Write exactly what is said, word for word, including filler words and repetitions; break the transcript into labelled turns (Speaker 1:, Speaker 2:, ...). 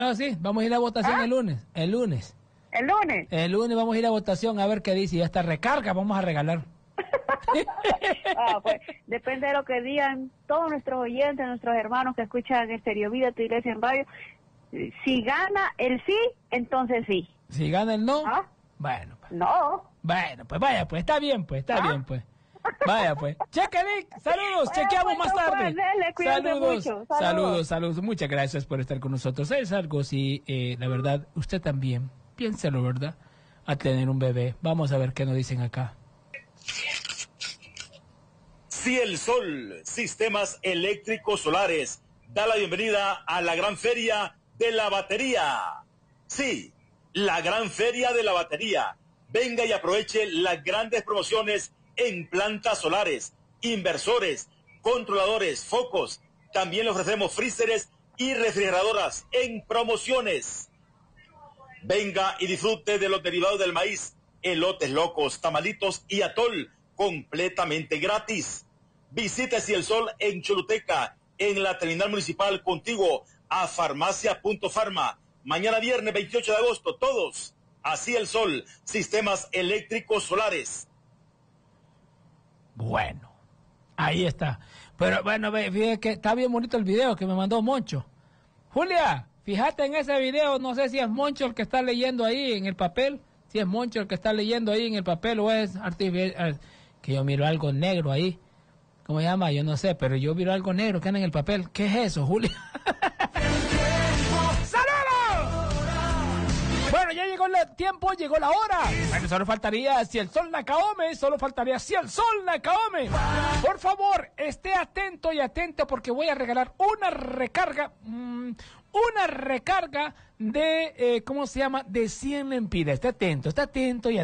Speaker 1: Ah, sí, vamos a ir a votación
Speaker 2: ¿Ah?
Speaker 1: el lunes. El lunes.
Speaker 2: ¿El lunes?
Speaker 1: El lunes vamos a ir a votación a ver qué dice. Y hasta recarga vamos a regalar.
Speaker 2: Ah, pues depende de lo que digan todos nuestros oyentes, nuestros hermanos que escuchan Estéreo Vida, tu iglesia en radio. Si gana el sí, entonces sí.
Speaker 1: Si gana el no,
Speaker 2: ¿Ah?
Speaker 1: bueno, pues.
Speaker 2: No.
Speaker 1: Bueno, pues vaya, pues está bien, pues está
Speaker 2: ¿Ah?
Speaker 1: bien, pues. Vaya, pues. Cheque, saludos,
Speaker 2: Bueno,
Speaker 1: chequeamos
Speaker 2: pues,
Speaker 1: más
Speaker 2: no,
Speaker 1: tarde.
Speaker 2: pues, dele, cuídate
Speaker 1: Saludos,
Speaker 2: mucho.
Speaker 1: saludos,
Speaker 2: Saludos.
Speaker 1: saludos. Muchas gracias por estar con nosotros. Es algo, sí, eh, la verdad, usted también, piénselo, ¿verdad? A tener un bebé. Vamos a ver qué nos dicen acá.
Speaker 3: Ciel Sol, sistemas eléctricos solares, da la bienvenida a la gran feria de la batería. Sí, la gran feria de la batería. Venga y aproveche las grandes promociones en plantas solares, inversores, controladores, focos. También le ofrecemos freezers y refrigeradoras en promociones. Venga y disfrute de los derivados del maíz, elotes locos, tamalitos y atol completamente gratis. Visite Ciel Sol en Choluteca, en la terminal municipal contiguo a Farmacia Punto Farma. Mañana viernes veintiocho de agosto, todos a Ciel Sol, sistemas eléctricos solares.
Speaker 1: Bueno, ahí está. Pero bueno, fíjate que está bien bonito el video que me mandó Moncho. Julia, fíjate en ese video, no sé si es Moncho el que está leyendo ahí en el papel, si es Moncho el que está leyendo ahí en el papel o es artificial, que yo miro algo negro ahí. ¿Cómo se llama? Yo no sé, pero yo miro algo negro que anda en el papel. ¿Qué es eso, Julia? ¡Saludos! Bueno, ya llegó el tiempo, llegó la hora. Bueno, solo faltaría Ciel Sol Nakaome, solo faltaría Ciel Sol Nakaome. Por favor, esté atento y atento porque voy a regalar una recarga, mmm, una recarga de, eh, ¿cómo se llama? De cien lempiras. Esté atento, esté atento y atento.